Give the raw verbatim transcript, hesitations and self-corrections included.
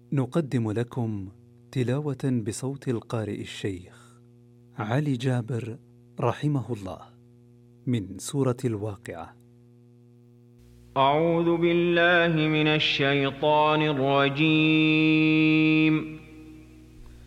نقدم لكم تلاوة بصوت القارئ الشيخ علي جابر رحمه الله من سورة الواقعة. أعوذ بالله من الشيطان الرجيم.